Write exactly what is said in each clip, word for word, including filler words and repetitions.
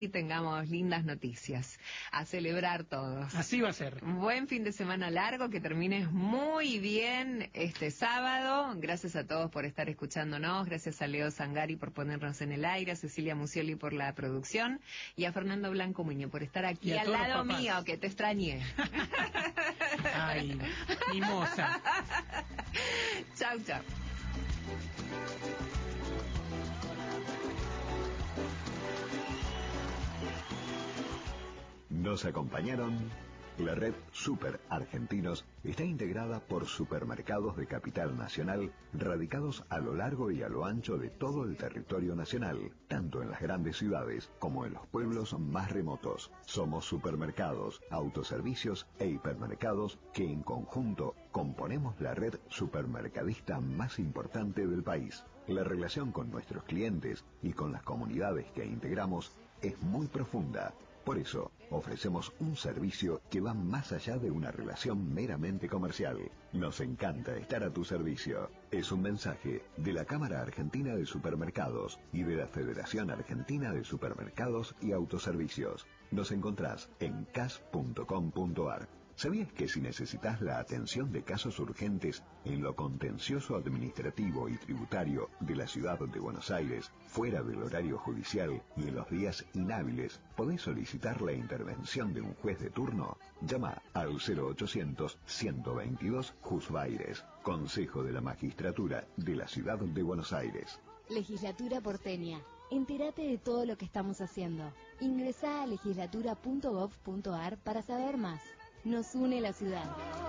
y tengamos lindas noticias. A celebrar todos. Así va a ser. Buen fin de semana largo, que termines muy bien este sábado. Gracias a todos por estar escuchándonos. Gracias a Leo Zangari por ponernos en el aire, a Cecilia Musioli por la producción y a Fernando Blanco Muño por estar aquí al lado mío, que te extrañé. Ay, mimosa. Chau, chau. Nos acompañaron. La red Super Argentinos está integrada por supermercados de capital nacional radicados a lo largo y a lo ancho de todo el territorio nacional, tanto en las grandes ciudades como en los pueblos más remotos. Somos supermercados, autoservicios e hipermercados que en conjunto componemos la red supermercadista más importante del país. La relación con nuestros clientes y con las comunidades que integramos es muy profunda. Por eso, ofrecemos un servicio que va más allá de una relación meramente comercial. Nos encanta estar a tu servicio. Es un mensaje de la Cámara Argentina de Supermercados y de la Federación Argentina de Supermercados y Autoservicios. Nos encontrás en c a s punto com punto a r. ¿Sabías que si necesitas la atención de casos urgentes en lo contencioso administrativo y tributario de la ciudad de Buenos Aires, fuera del horario judicial y en los días inhábiles, podés solicitar la intervención de un juez de turno? Llama al cero ochocientos, ciento veintidós, Juzbaires, Consejo de la Magistratura de la Ciudad de Buenos Aires. Legislatura porteña. Entérate de todo lo que estamos haciendo. Ingresá a legislatura punto gov punto a r para saber más. Nos une la ciudad.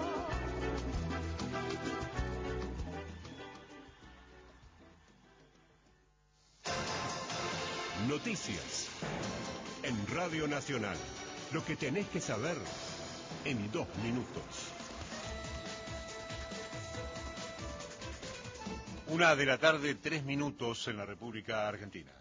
Noticias en Radio Nacional. Lo que tenés que saber en dos minutos. Una de la tarde, tres minutos en la República Argentina.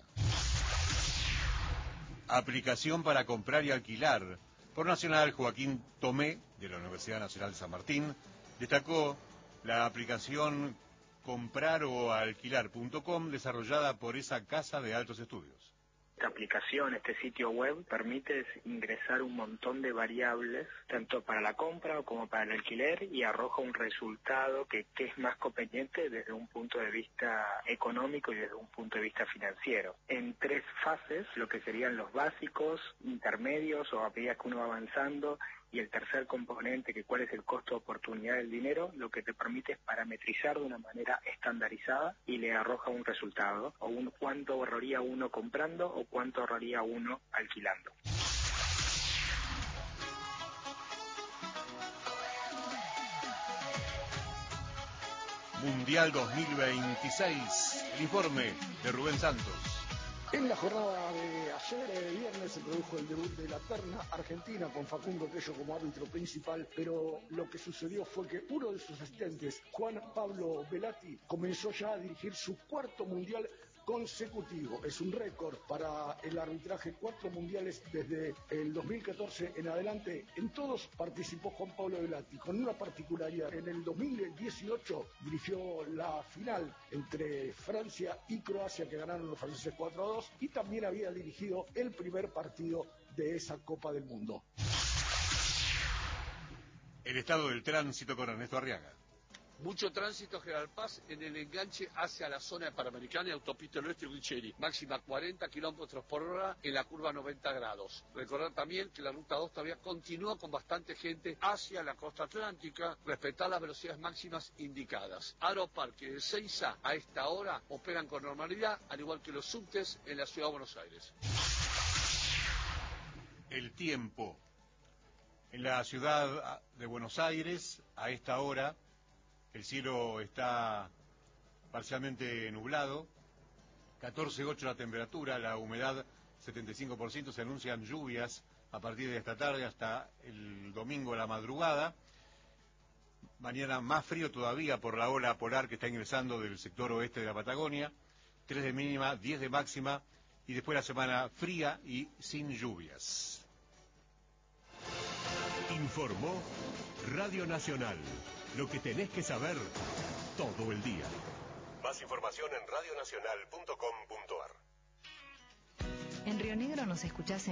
Aplicación para comprar y alquilar. Por Nacional, Joaquín Tomé, de la Universidad Nacional San Martín, destacó la aplicación comprar o alquilar punto com desarrollada por esa casa de altos estudios. Esta aplicación, este sitio web, permite ingresar un montón de variables, tanto para la compra como para el alquiler, y arroja un resultado que, que es más conveniente desde un punto de vista económico y desde un punto de vista financiero. En tres fases, lo que serían los básicos, intermedios o a medida que uno va avanzando, y el tercer componente, que cuál es el costo de oportunidad del dinero, lo que te permite es parametrizar de una manera estandarizada y le arroja un resultado, o un cuánto ahorraría uno comprando o cuánto ahorraría uno alquilando. Mundial dos mil veintiséis, el informe de Rubén Santos. En la jornada de ayer, de viernes, se produjo el debut de la terna argentina con Facundo Tello como árbitro principal, pero lo que sucedió fue que uno de sus asistentes, Juan Pablo Velati, comenzó ya a dirigir su cuarto mundial consecutivo. Es un récord para el arbitraje, cuatro mundiales desde el dos mil catorce en adelante. En todos participó Juan Pablo Velati, con una particularidad. En el dos mil dieciocho dirigió la final entre Francia y Croacia, que ganaron los franceses cuatro a dos, y también había dirigido el primer partido de esa Copa del Mundo. El estado del tránsito con Ernesto Arriaga. Mucho tránsito General Paz en el enganche hacia la zona de Panamericana y Autopista del Oeste Guicheri. Máxima cuarenta kilómetros por hora en la curva noventa grados. Recordar también que la ruta dos todavía continúa con bastante gente hacia la costa atlántica. Respetar las velocidades máximas indicadas. Aeroparque de Ezeiza a esta hora operan con normalidad, al igual que los subtes en la ciudad de Buenos Aires. El tiempo. En la ciudad de Buenos Aires, a esta hora, el cielo está parcialmente nublado, catorce coma ocho la temperatura, la humedad setenta y cinco por ciento, se anuncian lluvias a partir de esta tarde hasta el domingo a la madrugada. Mañana más frío todavía por la ola polar que está ingresando del sector oeste de la Patagonia, tres de mínima, diez de máxima, y después la semana fría y sin lluvias. Informó Radio Nacional. Lo que tenés que saber todo el día. Más información en radio nacional punto com punto a r. En Río Negro nos escuchás en